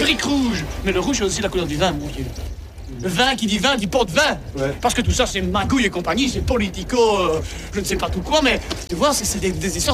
brique rouge. Mais le rouge, c'est aussi la couleur du vin, mon vieux. Le vin qui dit vin dit porte vin. Ouais. Parce que tout ça, c'est magouille et compagnie, c'est politico, je ne sais pas tout quoi, mais tu vois, c'est des histoires